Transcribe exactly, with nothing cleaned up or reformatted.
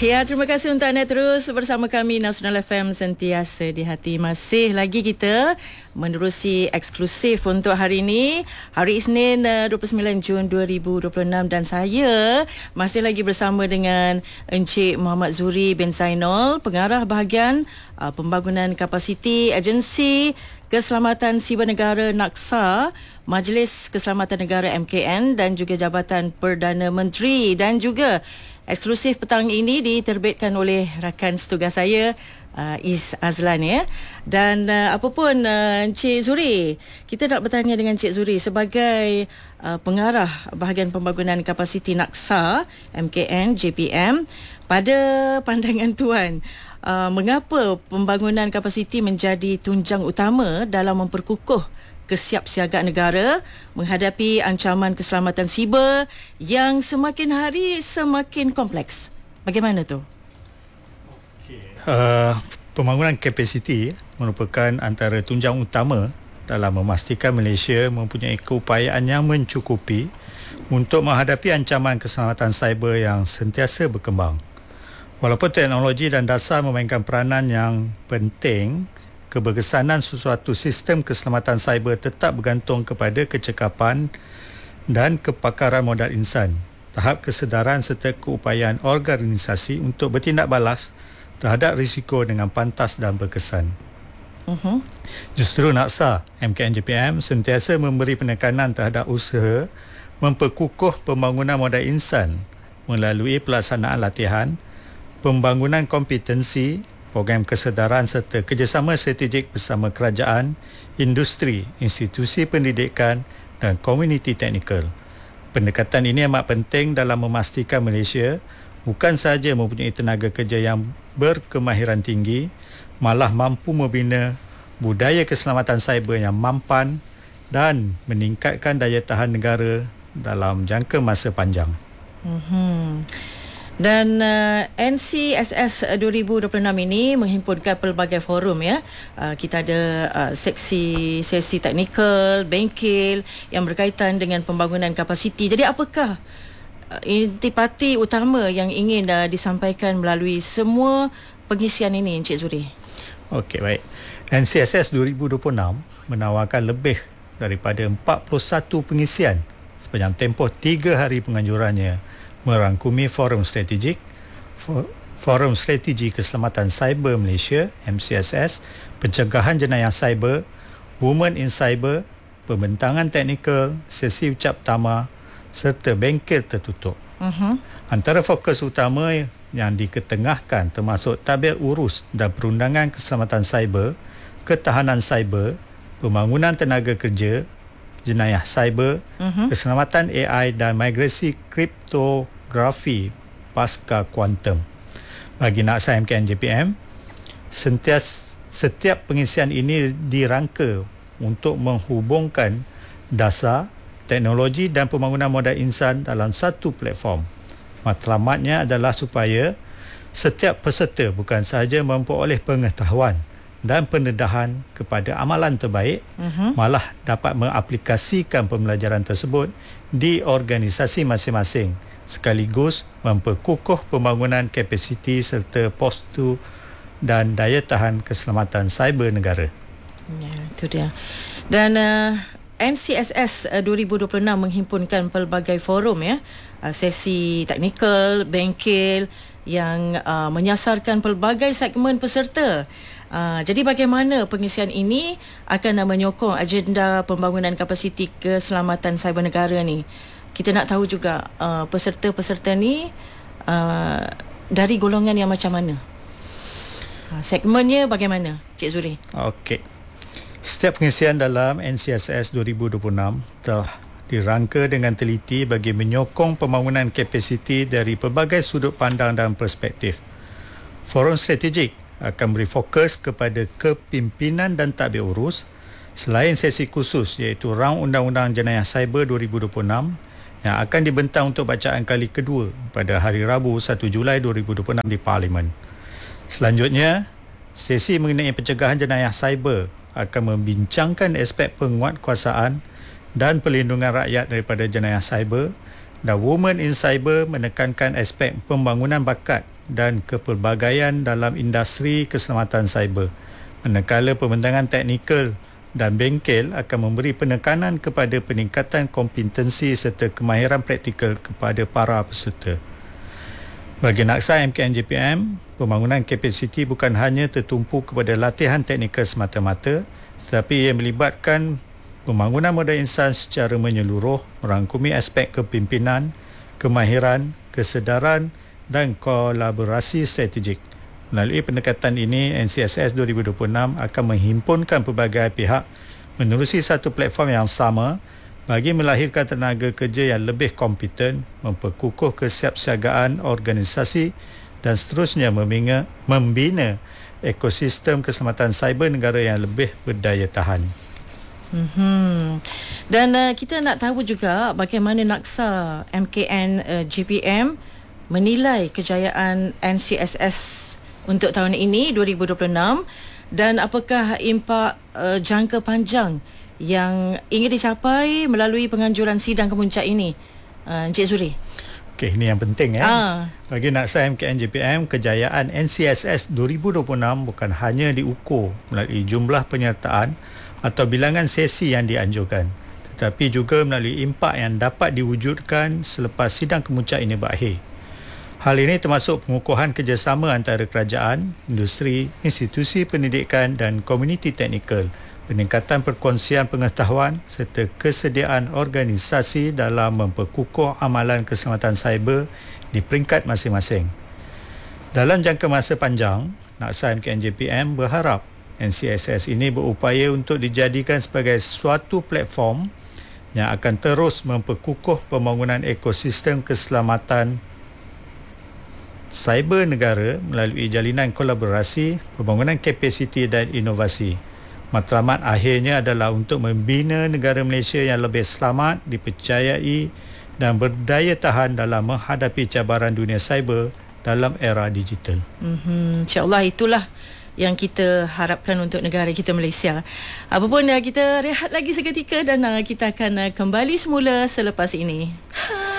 Ya, terima kasih untuk anda terus bersama kami Nasional F M, sentiasa di hati. Masih lagi kita menerusi eksklusif untuk hari ini, hari Isnin dua puluh sembilan Jun dua ribu dua puluh enam, dan saya masih lagi bersama dengan Encik Muhammad Zuri bin Zainal, pengarah bahagian uh, pembangunan kapasiti Agensi Keselamatan Siber Negara NAKSA, Majlis Keselamatan Negara M K N, dan juga Jabatan Perdana Menteri. Dan juga eksklusif petang ini diterbitkan oleh rakan setugas saya, uh, Is Azlan, ya. Dan uh, apapun uh, Encik Zuri, kita nak bertanya dengan Encik Zuri sebagai uh, pengarah bahagian pembangunan kapasiti NAKSA M K N J P M, pada pandangan tuan, Uh, mengapa pembangunan kapasiti menjadi tunjang utama dalam memperkukuh kesiapsiagaan negara menghadapi ancaman keselamatan siber yang semakin hari semakin kompleks? Bagaimana tu? Uh, pembangunan kapasiti merupakan antara tunjang utama dalam memastikan Malaysia mempunyai keupayaan yang mencukupi untuk menghadapi ancaman keselamatan cyber yang sentiasa berkembang. Walaupun teknologi dan dasar memainkan peranan yang penting, keberkesanan sesuatu sistem keselamatan cyber tetap bergantung kepada kecekapan dan kepakaran modal insan, tahap kesedaran serta keupayaan organisasi untuk bertindak balas terhadap risiko dengan pantas dan berkesan. Uh-huh. Justru NAKSA M K N J P M sentiasa memberi penekanan terhadap usaha memperkukuh pembangunan modal insan melalui pelaksanaan latihan, pembangunan kompetensi, program kesedaran serta kerjasama strategik bersama kerajaan, industri, institusi pendidikan dan komuniti teknikal. Pendekatan ini amat penting dalam memastikan Malaysia bukan sahaja mempunyai tenaga kerja yang berkemahiran tinggi, malah mampu membina budaya keselamatan cyber yang mampan dan meningkatkan daya tahan negara dalam jangka masa panjang. Hmm. Dan uh, N C S S dua ribu dua puluh enam ini menghimpunkan pelbagai forum, ya. Uh, kita ada uh, seksi sesi teknikal, bengkel yang berkaitan dengan pembangunan kapasiti. Jadi apakah uh, intipati utama yang ingin uh, disampaikan melalui semua pengisian ini, Encik Zuri? Okey, baik. N C S S dua ribu dua puluh enam menawarkan lebih daripada empat puluh satu pengisian sepanjang tempoh tiga hari penganjurannya, merangkumi Forum Strategik, Forum Strategi Keselamatan Cyber Malaysia M C S S, Pencegahan Jenayah Cyber, Women in Cyber, Pembentangan Teknikal, Sesi Ucap Tama serta bengkel tertutup. Uh-huh. Antara fokus utama yang diketengahkan termasuk tabir urus dan perundangan keselamatan cyber, ketahanan cyber, pembangunan tenaga kerja, jenayah cyber, uh-huh. keselamatan A I dan migrasi kriptografi pasca kuantum. Bagi NAKSA M K N J P M, sentias, setiap pengisian ini dirangka untuk menghubungkan dasar, teknologi dan pembangunan modal insan dalam satu platform. Matlamatnya adalah supaya setiap peserta bukan sahaja memperoleh pengetahuan dan pendedahan kepada amalan terbaik, uh-huh. malah dapat mengaplikasikan pembelajaran tersebut di organisasi masing-masing, sekaligus memperkukuh pembangunan kapasiti serta postur dan daya tahan keselamatan cyber negara. Ya, itu dia. Dan uh, N C S S dua ribu dua puluh enam menghimpunkan pelbagai forum, ya, uh, sesi teknikal, bengkel yang uh, menyasarkan pelbagai segmen peserta. Uh, jadi bagaimana pengisian ini akan uh, menyokong agenda pembangunan kapasiti keselamatan cyber negara ni? Kita nak tahu juga uh, peserta-peserta ni uh, dari golongan yang macam mana? Uh, segmennya bagaimana, Cik Zuri? Okey. Setiap pengisian dalam N C S S dua ribu dua puluh enam telah dirangka dengan teliti bagi menyokong pembangunan kapasiti dari pelbagai sudut pandang dan perspektif. Forum strategik akan beri fokus kepada kepimpinan dan tadbir urus, selain sesi khusus iaitu Raun Undang-Undang Jenayah Cyber dua ribu dua puluh enam yang akan dibentang untuk bacaan kali kedua pada hari Rabu satu Julai dua ribu dua puluh enam di Parlimen. Selanjutnya, sesi mengenai pencegahan jenayah cyber akan membincangkan aspek penguatkuasaan dan perlindungan rakyat daripada jenayah cyber, dan Women in Cyber menekankan aspek pembangunan bakat dan kepelbagaian dalam industri keselamatan cyber. Manakala pembentangan teknikal dan bengkel akan memberi penekanan kepada peningkatan kompetensi serta kemahiran praktikal kepada para peserta. Bagi Naksa M K N J P M, pembangunan kapasiti bukan hanya tertumpu kepada latihan teknikal semata-mata, tetapi ia melibatkan pembangunan modal insan secara menyeluruh, merangkumi aspek kepimpinan, kemahiran, kesedaran dan kolaborasi strategik. Melalui pendekatan ini, N C S S dua ribu dua puluh enam akan menghimpunkan pelbagai pihak menerusi satu platform yang sama bagi melahirkan tenaga kerja yang lebih kompeten, memperkukuh kesiapsiagaan organisasi dan seterusnya membina, membina ekosistem keselamatan cyber negara yang lebih berdaya tahan. Hmm. Dan uh, kita nak tahu juga bagaimana Naksa M K N uh, J P M menilai kejayaan N C S S untuk tahun ini dua ribu dua puluh enam dan apakah impak uh, jangka panjang yang ingin dicapai melalui penganjuran sidang kemuncak ini, uh, Encik Zuri? Okey, ini yang penting ya. Ah. Bagi Naksa M K N J P M, kejayaan N C S S dua ribu dua puluh enam bukan hanya diukur melalui jumlah penyertaan atau bilangan sesi yang dianjurkan, tetapi juga melalui impak yang dapat diwujudkan selepas sidang kemuncak ini berakhir. Hal ini termasuk pengukuhan kerjasama antara kerajaan, industri, institusi pendidikan dan komuniti teknikal, peningkatan perkongsian pengetahuan serta kesediaan organisasi dalam memperkukuh amalan keselamatan cyber di peringkat masing-masing. Dalam jangka masa panjang, Naksa M K N J P M berharap N C S S ini berupaya untuk dijadikan sebagai suatu platform yang akan terus memperkukuh pembangunan ekosistem keselamatan cyber negara melalui jalinan kolaborasi, pembangunan kapasiti dan inovasi. Matlamat akhirnya adalah untuk membina negara Malaysia yang lebih selamat, dipercayai dan berdaya tahan dalam menghadapi cabaran dunia cyber dalam era digital. Mm-hmm. InsyaAllah itulah yang kita harapkan untuk negara kita Malaysia. Apapun, kita rehat lagi seketika dan kita akan kembali semula selepas ini.